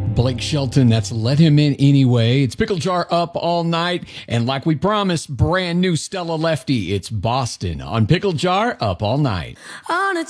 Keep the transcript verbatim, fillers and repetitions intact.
Blake Shelton, that's Let Him In Anyway. It's Pickle Jar up all night. And like we promised, brand new Stella Lefty. It's Boston on Pickle Jar up all night. On a